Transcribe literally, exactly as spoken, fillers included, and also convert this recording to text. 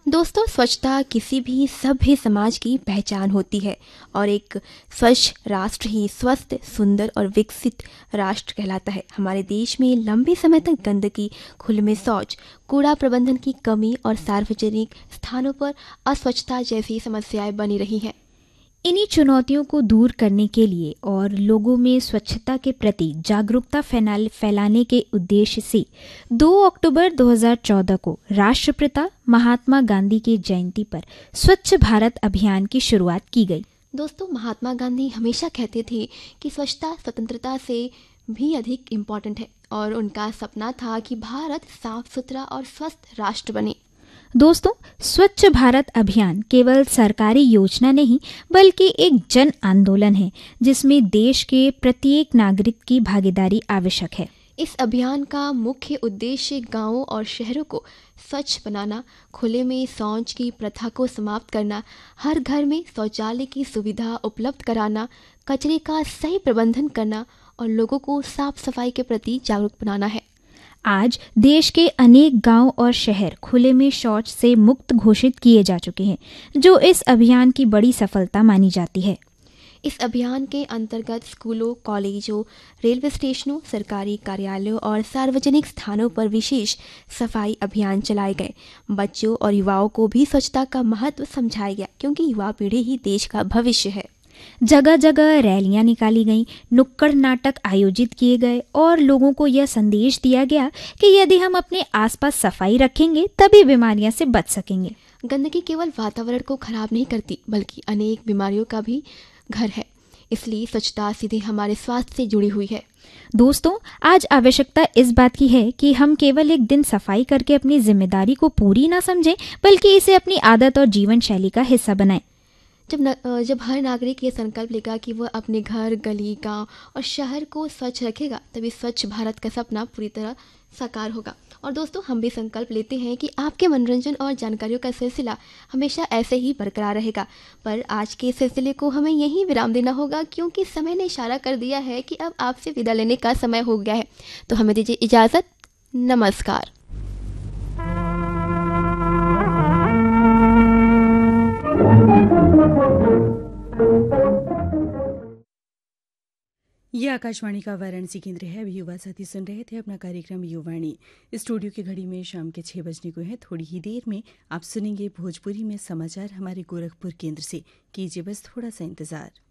दोस्तों, स्वच्छता किसी भी सभ्य समाज की पहचान होती है और एक स्वच्छ राष्ट्र ही स्वस्थ, सुंदर और विकसित राष्ट्र कहलाता है। हमारे देश में लंबे समय तक गंदगी, खुले में शौच, कूड़ा प्रबंधन की कमी और सार्वजनिक स्थानों पर अस्वच्छता जैसी समस्याएं बनी रही हैं। इन्हीं चुनौतियों को दूर करने के लिए और लोगों में स्वच्छता के प्रति जागरूकता फैलाने फैलाने के उद्देश्य से दो अक्टूबर दो हज़ार चौदह को राष्ट्रपिता महात्मा गांधी की जयंती पर स्वच्छ भारत अभियान की शुरुआत की गई। दोस्तों, महात्मा गांधी हमेशा कहते थे कि स्वच्छता स्वतंत्रता से भी अधिक इम्पोर्टेंट है और उनका सपना था कि भारत साफ सुथरा और स्वस्थ राष्ट्र बने। दोस्तों, स्वच्छ भारत अभियान केवल सरकारी योजना नहीं बल्कि एक जन आंदोलन है जिसमें देश के प्रत्येक नागरिक की भागीदारी आवश्यक है। इस अभियान का मुख्य उद्देश्य गांवों और शहरों को स्वच्छ बनाना, खुले में शौच की प्रथा को समाप्त करना, हर घर में शौचालय की सुविधा उपलब्ध कराना, कचरे का सही प्रबंधन करना और लोगों को साफ सफाई के प्रति जागरूक बनाना है। आज देश के अनेक गांव और शहर खुले में शौच से मुक्त घोषित किए जा चुके हैं, जो इस अभियान की बड़ी सफलता मानी जाती है। इस अभियान के अंतर्गत स्कूलों, कॉलेजों, रेलवे स्टेशनों, सरकारी कार्यालयों और सार्वजनिक स्थानों पर विशेष सफाई अभियान चलाए गए। बच्चों और युवाओं को भी स्वच्छता का महत्व समझाया गया, क्योंकि युवा पीढ़ी ही देश का भविष्य है। जगह जगह रैलियां निकाली गईं, नुक्कड़ नाटक आयोजित किए गए और लोगों को यह संदेश दिया गया कि यदि हम अपने आसपास सफाई रखेंगे तभी बीमारियों से बच सकेंगे। गंदगी केवल वातावरण को खराब नहीं करती बल्कि अनेक बीमारियों का भी घर है, इसलिए स्वच्छता सीधे हमारे स्वास्थ्य से जुड़ी हुई है। दोस्तों, आज आवश्यकता इस बात की है कि हम केवल एक दिन सफाई करके अपनी जिम्मेदारी को पूरी ना समझें बल्कि इसे अपनी आदत और जीवन शैली का हिस्सा बनाएं। जब न, जब हर नागरिक ये संकल्प लेगा कि वह अपने घर, गली, गांव और शहर को स्वच्छ रखेगा, तभी स्वच्छ भारत का सपना पूरी तरह साकार होगा। और दोस्तों, हम भी संकल्प लेते हैं कि आपके मनोरंजन और जानकारियों का सिलसिला हमेशा ऐसे ही बरकरार रहेगा। पर आज के सिलसिले को हमें यहीं विराम देना होगा, क्योंकि समय ने इशारा कर दिया है कि अब आपसे विदा लेने का समय हो गया है। तो हमें दीजिए इजाज़त। नमस्कार। ये आकाशवाणी का वाराणसी केंद्र है। अभी युवा साथी सुन रहे थे अपना कार्यक्रम युवाणी। स्टूडियो की घड़ी में शाम के छह बजने को है। थोड़ी ही देर में आप सुनेंगे भोजपुरी में समाचार हमारे गोरखपुर केंद्र से। कीजिए बस थोड़ा सा इंतजार।